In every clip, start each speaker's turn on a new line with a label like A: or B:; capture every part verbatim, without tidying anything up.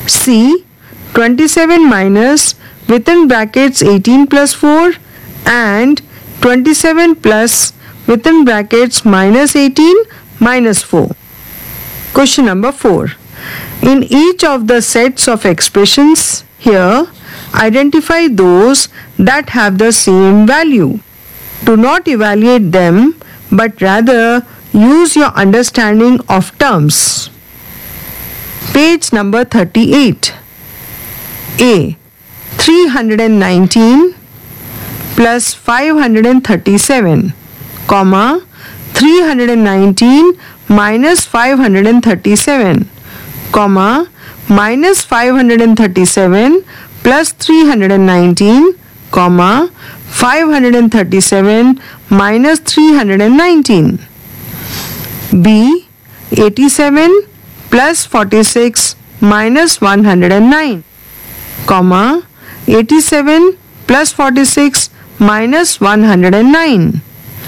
A: C. twenty-seven minus within brackets eighteen plus four and twenty-seven plus within brackets minus eighteen minus four. Question number four. In each of the sets of expressions here, identify those that have the same value. Do not evaluate them, but rather use your understanding of terms. Page number thirty-eight. A. three hundred nineteen plus five hundred thirty-seven, comma, three hundred nineteen minus five hundred thirty-seven, comma, minus five hundred thirty-seven plus three hundred nineteen, comma, five hundred thirty-seven minus three hundred nineteen. B. eighty-seven plus forty-six minus one hundred nine, comma, eighty-seven plus forty-six minus one hundred nine,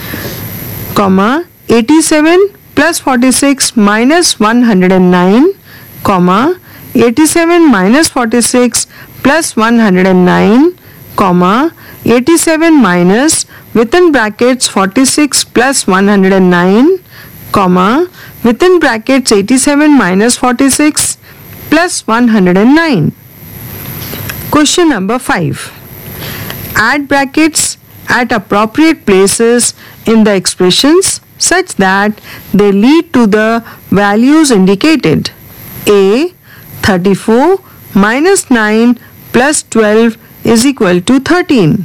A: comma, eighty-seven plus forty-six minus one hundred nine, comma, eighty-seven minus forty-six plus one hundred nine, comma, eighty-seven minus within brackets forty-six plus one hundred nine, comma, within brackets eighty-seven minus forty-six plus one hundred nine. Question number five. Add brackets at appropriate places in the expressions such that they lead to the values indicated. A. thirty-four minus nine plus twelve is equal to thirteen.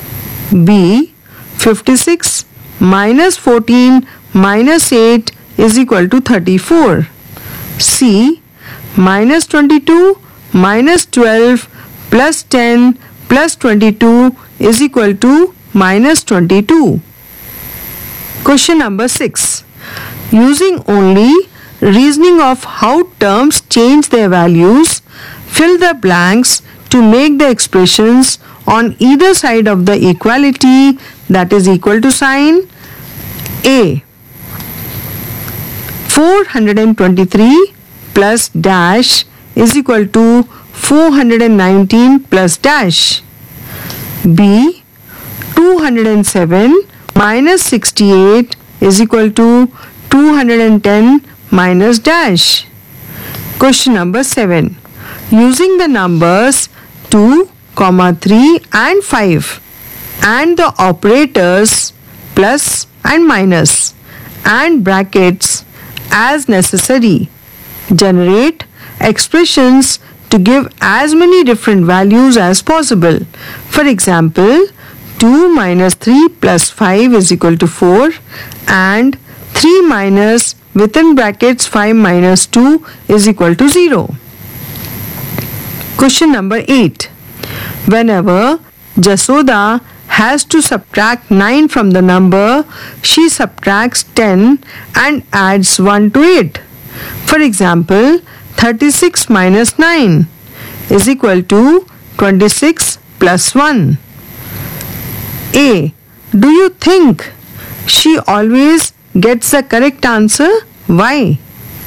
A: B. fifty-six minus fourteen minus eight is equal to thirty-four. C. Minus twenty-two minus twelve plus ten plus twenty-two is equal to minus twenty-two. Question number six. Using only reasoning of how terms change their values, fill the blanks to make the expressions on either side of the equality, that is equal to sign. A. four hundred twenty-three plus dash is equal to four hundred nineteen plus dash. B. two hundred seven minus sixty-eight is equal to two hundred ten minus dash. Question number seven. Using the numbers two, three and five and the operators plus and minus and brackets as necessary, generate expressions to give as many different values as possible. For example, two minus three plus five is equal to four and three minus within brackets five minus two is equal to zero. Question number eight. Whenever Jasoda has to subtract nine from the number, she subtracts ten and adds one to it. For example, thirty-six minus nine is equal to twenty-six plus one. A. Do you think she always gets the correct answer? Why?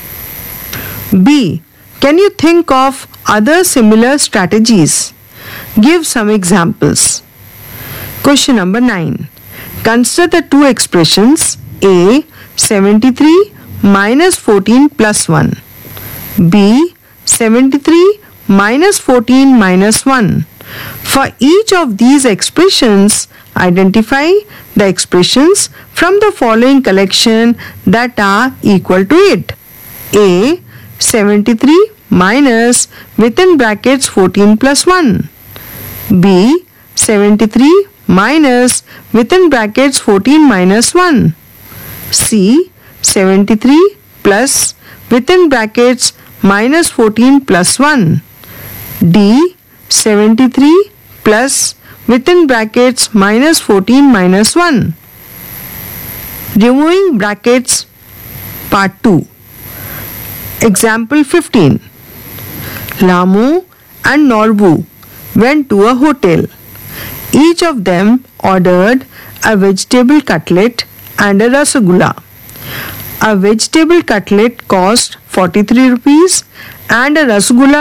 A: B. Can you think of other similar strategies? Give some examples. Question number nine. Consider the two expressions A. seventy-three minus fourteen plus one. B. seventy-three minus fourteen minus one. For each of these expressions, identify the expressions from the following collection that are equal to it. A. seventy-three minus within brackets fourteen plus one. B. seventy-three minus within brackets fourteen minus one. C. seventy-three plus within brackets minus fourteen plus one. D. seventy-three plus within brackets minus fourteen minus one. Removing brackets part two. Example fifteen. Lamu and Norbu went to a hotel. Each of them ordered a vegetable cutlet and a rasgulla. A vegetable cutlet cost forty-three rupees and a rasgulla